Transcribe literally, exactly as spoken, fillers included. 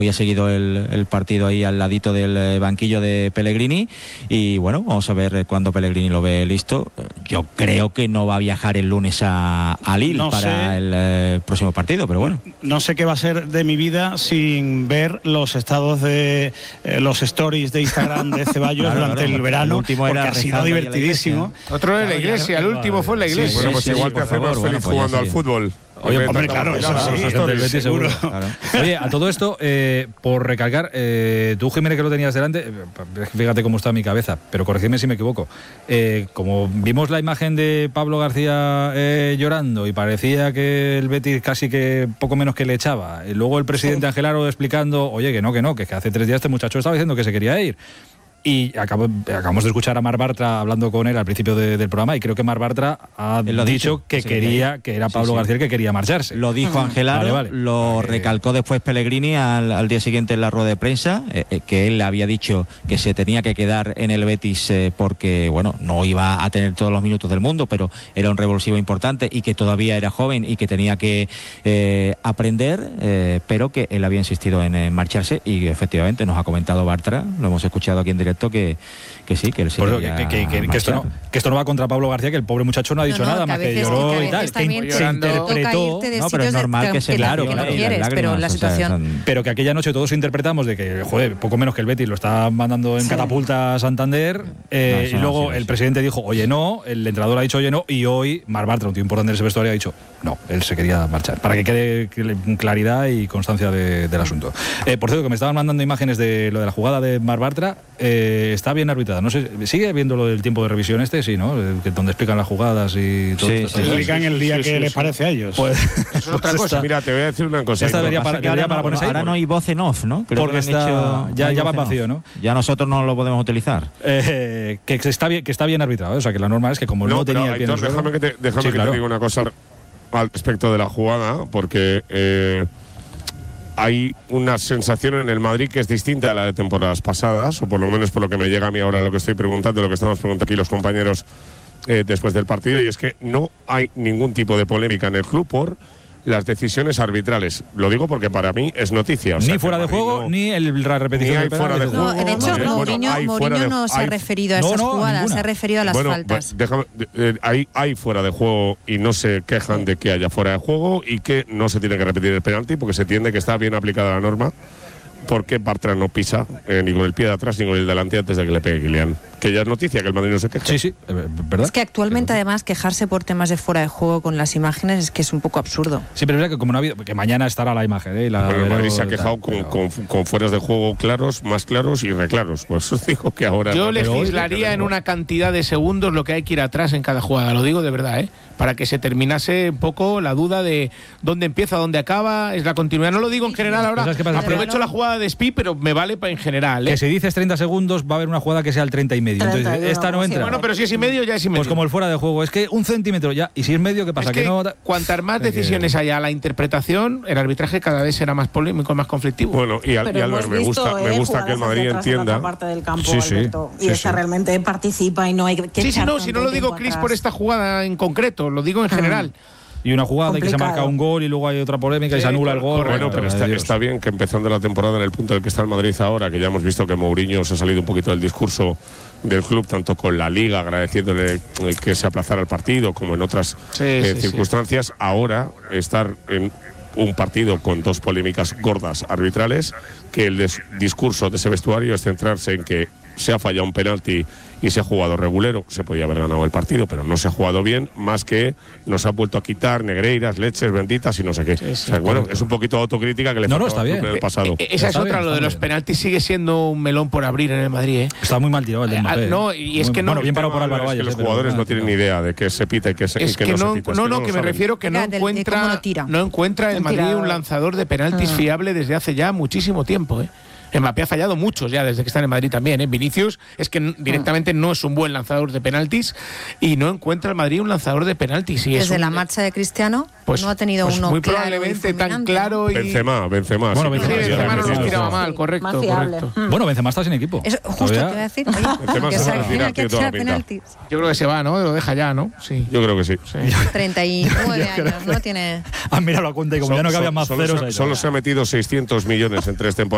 Había seguido el, el partido ahí al ladito del banquillo de Pellegrini y bueno, vamos a ver cuando Pellegrini lo ve listo. Yo creo que no va a viajar el lunes a, a Lille no para sé, el eh, próximo partido, pero bueno. No sé qué va a ser de mi vida sin ver los estados de eh, los stories de Instagram de Ceballos claro, durante claro, el verano, el último era porque ha sido divertidísimo. Otro de la iglesia, el último fue en la iglesia. Sí, bueno, pues sí, igual sí, te hacemos favor, feliz bueno, jugando pues al fútbol. Oye, hombre, claro, eso sí, del Betis, seguro. Claro. Oye, a todo esto, eh, por recalcar, eh, tú, Jiménez, que lo tenías delante, fíjate cómo está mi cabeza, pero corregidme si me equivoco. Eh, como vimos la imagen de Pablo García eh, llorando y parecía que el Betis casi que poco menos que le echaba, y luego el presidente Ángel Aro explicando, oye, que no, que no, que, que hace tres días este muchacho estaba diciendo que se quería ir. Y acabo, acabamos de escuchar a Marc Bartra hablando con él al principio de, del programa y creo que Marc Bartra ha dicho, dicho que sí, quería, que era Pablo sí, sí. García el que quería marcharse. Lo dijo Ángel Aro, vale, vale. lo recalcó después Pellegrini al, al día siguiente en la rueda de prensa, eh, que él había dicho que se tenía que quedar en el Betis eh, porque, bueno, no iba a tener todos los minutos del mundo, pero era un revulsivo importante y que todavía era joven y que tenía que eh, aprender, eh, pero que él había insistido en, en marcharse y efectivamente nos ha comentado Bartra, lo hemos escuchado aquí en directo, que, que sí, que él se quería que, que, que, que, esto no, que esto no va contra Pablo García, que el pobre muchacho no ha dicho no, no, nada, más que, que lloró que y tal, que in, se interpretó, no, pero es normal que, que se claro, que no quieres, lágrimas, pero la situación, o sea, son... pero que aquella noche todos interpretamos de que, joder, poco menos que el Betis lo está mandando en sí. catapulta a Santander, eh, no, y luego no, sí, el sí. presidente dijo, oye, no, el entrenador ha dicho, oye, no, y hoy Marc Bartra, un tío importante en ese vestuario, ha dicho, no, él se quería marchar, para que quede claridad y constancia de, del asunto. Eh, por cierto, que me estaban mandando imágenes de lo de la jugada de Marc Bartra, eh, está bien arbitrada, no sé, sigue viendo lo del tiempo de revisión este, sí, ¿no? Que, donde explican las jugadas y todo. Sí, esto, sí, explican el día sí, que sí, les sí. parece a ellos. Pues, es otra cosa. Está. Mira, te voy a decir una cosa. Esta debería para, debería para no, ponerse ahora ahí. no hay voz en off, ¿no? Creo porque está, hecho, ya, no ya va vacío, ¿no? Ya nosotros no lo podemos utilizar. Eh, que está bien, que está bien arbitrado, ¿eh? O sea, que la norma es que como no, no tenía el pie en el suelo, déjame que te, déjame sí, que claro. te diga una cosa al respecto de la jugada, porque eh, hay una sensación en el Madrid que es distinta a la de temporadas pasadas, o por lo menos por lo que me llega a mí ahora lo que estoy preguntando, lo que estamos preguntando aquí los compañeros eh, después del partido, y es que no hay ningún tipo de polémica en el club por las decisiones arbitrales. Lo digo porque para mí es noticia. O sea, ni fuera de juego, no, ni el, la repetición. Ni hay fuera de juego. No, de hecho, no, Mourinho, bueno, Mourinho de, no se hay, ha referido a esas no, no, jugadas, ninguna. se ha referido a las bueno, faltas. Déjame, eh, hay, hay fuera de juego y no se quejan sí. de que haya fuera de juego y que no se tiene que repetir el penalti porque se entiende que está bien aplicada la norma. Porque Bartra no pisa eh, ni con el pie de atrás ni con el delante antes de que le pegue Kylian. Que ya es noticia que el Madrid no se queja. Sí, sí, ¿verdad? Es que actualmente, además, quejarse por temas de fuera de juego con las imágenes es que es un poco absurdo. Sí, pero es verdad que como no ha habido, que mañana estará la imagen, ¿eh? La bueno, el Madrid se ha quejado tal, con, pero... con, con fueras de juego claros, más claros y reclaros. Pues os digo que ahora. Yo legislaría en una cantidad de segundos lo que hay que ir atrás en cada jugada. Lo digo de verdad, ¿eh? Para que se terminase un poco la duda de dónde empieza, dónde acaba, es la continuidad. No lo digo en general ahora. Aprovecho la jugada de Spi, pero me vale para en general, ¿eh? Que si dices treinta segundos va a haber una jugada que sea el treinta y medio. Entonces esta no entra. Sí, bueno, pero si es y medio ya es y medio. Pues como el fuera de juego, es que un centímetro ya. Y si es medio, ¿qué pasa? Es que, que no. Cuantas más decisiones haya a la interpretación, el arbitraje cada vez será más polémico, más conflictivo. Bueno, y, al, y Albert, me gusta, eh, me gusta que el Madrid entienda. En parte del campo, sí, sí, Alberto, sí, y sí, esa sí. realmente participa y no hay que. Sí, sí, no, si no lo digo, Chris, por esta jugada en concreto, lo digo en general. Y una jugada complicado. Y que se marca un gol y luego hay otra polémica sí, y se anula el gol. Bueno, pero está, está bien que empezando la temporada en el punto en el que está el Madrid ahora, que ya hemos visto que Mourinho se ha salido un poquito del discurso del club, tanto con la Liga, agradeciéndole que se aplazara el partido, como en otras sí, eh, sí, circunstancias, sí. ahora estar en un partido con dos polémicas gordas arbitrales, que el discurso de ese vestuario es centrarse en que se ha fallado un penalti y se ha jugado regulero, se podía haber ganado el partido, pero no se ha jugado bien, más que nos ha vuelto a quitar negreiras, leches benditas y no sé qué. Sí, sí, o sea, bueno, es un poquito de autocrítica que le no, no, está bien. en el pasado. Eh, esa es otra, bien, lo de los bien. penaltis sigue siendo un melón por abrir en el Madrid, ¿eh? Está muy mal tirado el de Mbappé. Eh, no, y es muy, que no. Bueno, bien parado por Álvaro Valles. Es que los jugadores no tienen ni idea de que se pita y que, se, es y que, que no, no, se pita. no, es que no, no que me refiero que no de, encuentra, de no encuentra el Madrid un lanzador de penaltis ah. fiable desde hace ya muchísimo tiempo, ¿eh? Mbappé ha fallado muchos ya desde que está en Madrid también, ¿eh? Vinicius es que directamente no es un buen lanzador de penaltis y no encuentra el Madrid un lanzador de penaltis. Y desde es un... la marcha de Cristiano pues, no ha tenido pues uno muy claro probablemente tan claro y... Benzema, Benzema. Bueno, sí, Benzema, sí, Benzema no sí, nos sí, tiraba sí, mal, sí. correcto, correcto. Mm. Bueno, Benzema está sin equipo. Es justo te iba a decir. Oye, que se tiene que echar penaltis. Yo creo que se va, ¿no? Lo deja ya, ¿no? Sí. Yo creo que sí. sí. treinta y nueve años, no tiene... Ah, mira la cuenta y como ya no cabían más ceros. Solo se ha metido seiscientos millones en tres temporadas.